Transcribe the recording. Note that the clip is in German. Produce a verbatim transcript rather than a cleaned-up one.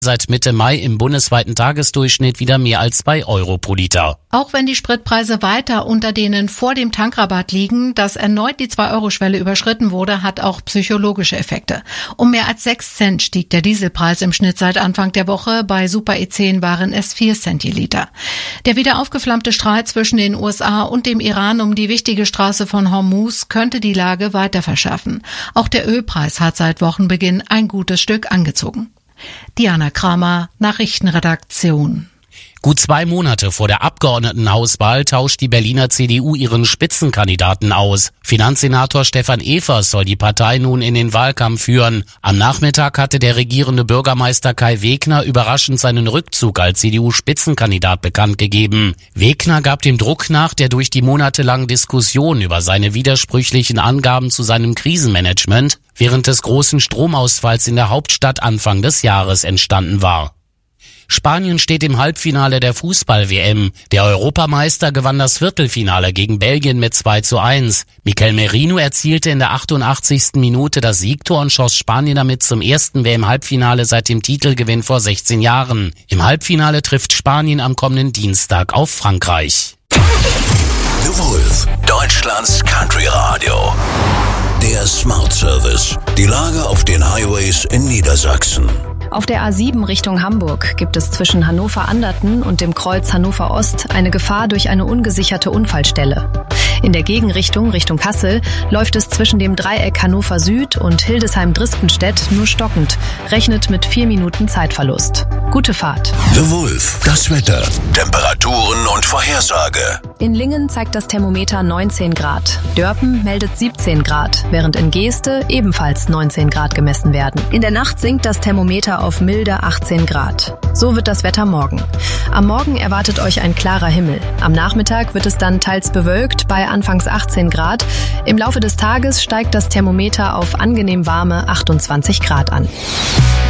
seit Mitte Mai im bundesweiten Tagesdurchschnitt wieder mehr als zwei Euro pro Liter. Auch wenn die Spritpreise weiter unter denen vor dem Tankrabatt liegen, dass erneut die zwei Euro Schwelle überschritten wurde, hat auch psychologische Effekte. Um mehr als sechs Cent stieg der Dieselpreis im Schnitt seit Anfang der Woche. Bei Super E zehn waren es vier Cent je Liter. Der wieder aufgeflammte Streit zwischen den U S A und dem Iran um die wichtige Straße von Hormuz könnte die Lage weiter verschärfen. Auch der Ölpreis hat seit Wochenbeginn ein gutes Stück angezogen. Diana Kramer, Nachrichtenredaktion. Gut zwei Monate vor der Abgeordnetenhauswahl tauscht die Berliner C D U ihren Spitzenkandidaten aus. Finanzsenator Stefan Evers soll die Partei nun in den Wahlkampf führen. Am Nachmittag hatte der regierende Bürgermeister Kai Wegner überraschend seinen Rückzug als C D U-Spitzenkandidat bekannt gegeben. Wegner gab dem Druck nach, der durch die monatelangen Diskussionen über seine widersprüchlichen Angaben zu seinem Krisenmanagement während des großen Stromausfalls in der Hauptstadt Anfang des Jahres entstanden war. Spanien steht im Halbfinale der Fußball-W M. Der Europameister gewann das Viertelfinale gegen Belgien mit zwei zu eins. Mikel Merino erzielte in der achtundachtzigsten Minute das Siegtor und schoss Spanien damit zum ersten W M-Halbfinale seit dem Titelgewinn vor sechzehn Jahren. Im Halbfinale trifft Spanien am kommenden Dienstag auf Frankreich. The Wolf, Deutschlands Country-Radio. Der Smart Service. Die Lage auf den Highways in Niedersachsen. Auf der A sieben Richtung Hamburg gibt es zwischen Hannover-Anderten und dem Kreuz Hannover-Ost eine Gefahr durch eine ungesicherte Unfallstelle. In der Gegenrichtung, Richtung Kassel, läuft es zwischen dem Dreieck Hannover Süd und Hildesheim-Dristenstedt nur stockend, rechnet mit vier Minuten Zeitverlust. Gute Fahrt. The Wolf, das Wetter, Temperaturen und Vorhersage. In Lingen zeigt das Thermometer neunzehn Grad. Dörpen meldet siebzehn Grad, während in Geeste ebenfalls neunzehn Grad gemessen werden. In der Nacht sinkt das Thermometer auf milde achtzehn Grad. So wird das Wetter morgen. Am Morgen erwartet euch ein klarer Himmel. Am Nachmittag wird es dann teils bewölkt bei anfangs achtzehn Grad. Im Laufe des Tages steigt das Thermometer auf angenehm warme achtundzwanzig Grad an.